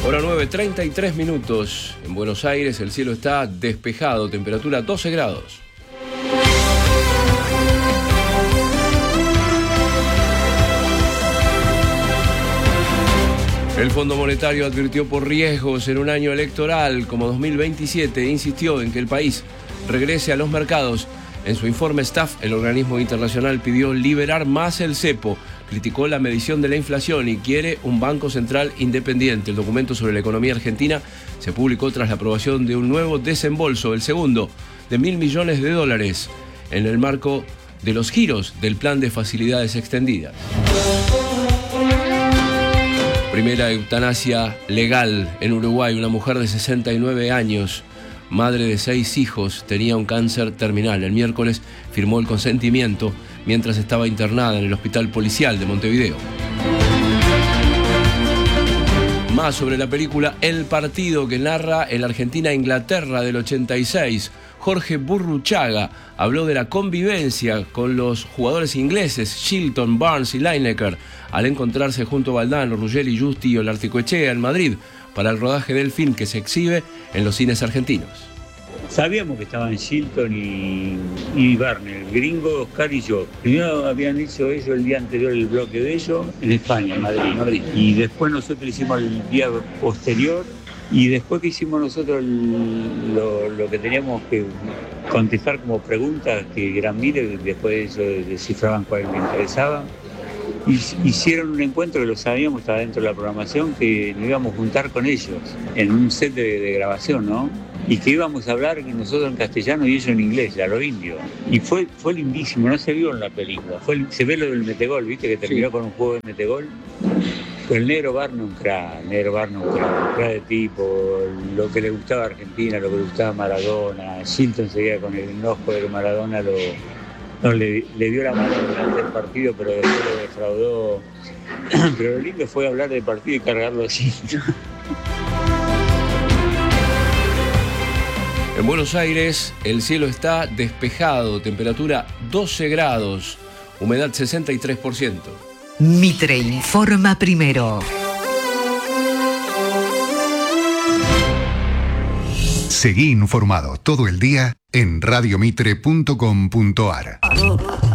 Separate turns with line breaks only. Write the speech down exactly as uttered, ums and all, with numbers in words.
Hora nueve, treinta y tres minutos. En Buenos Aires el cielo está despejado, temperatura doce grados. El Fondo Monetario advirtió por riesgos en un año electoral como dos mil veintisiete e insistió en que el país regrese a los mercados. En su informe Staff, el organismo internacional pidió liberar más el cepo, criticó la medición de la inflación y quiere un banco central independiente. El documento sobre la economía argentina se publicó tras la aprobación de un nuevo desembolso, el segundo, de mil millones de dólares, en el marco de los giros del plan de facilidades extendidas. Primera eutanasia legal en Uruguay. Una mujer de sesenta y nueve años, madre de seis hijos, tenía un cáncer terminal. El miércoles firmó el consentimiento mientras estaba internada en el Hospital Policial de Montevideo. Más sobre la película El Partido, que narra el Argentina-Inglaterra del ochenta y seis. Jorge Burruchaga habló de la convivencia con los jugadores ingleses Shilton, Barnes y Lineker al encontrarse junto a Valdano, Ruggeri, Justi y Olarticoechea en Madrid para el rodaje del film que se exhibe en los cines argentinos.
Sabíamos que estaban Shilton y, y Barney, el gringo, Oscar y yo. Primero habían hecho ellos el día anterior el bloque de ellos en España, en Madrid, Madrid. Y después nosotros hicimos el día posterior. Y después que hicimos nosotros el, lo, lo que teníamos que contestar como preguntas, que eran miles, después ellos descifraban cuál les interesaba. Hicieron un encuentro que lo sabíamos, estaba dentro de la programación, que nos íbamos a juntar con ellos en un set de, de grabación, ¿no? Y que íbamos a hablar nosotros en castellano y ellos en inglés, a lo indio. Y fue, fue lindísimo, no se vio en la película. Fue, se ve lo del metegol, ¿viste? Que terminó sí. Con un juego de metegol. El negro Barney un crack, el negro Barney un crack, un crack de tipo, lo que le gustaba a Argentina, lo que le gustaba a Maradona. Shilton seguía con el enojo de que Maradona lo, no, le, le dio la mano durante el partido, pero después lo defraudó. Pero lo lindo fue hablar del partido y cargarlo así.
En Buenos Aires el cielo está despejado, temperatura doce grados, humedad sesenta y tres por ciento.
Mitre informa primero.
Seguí informado todo el día en radiomitre punto com punto ar.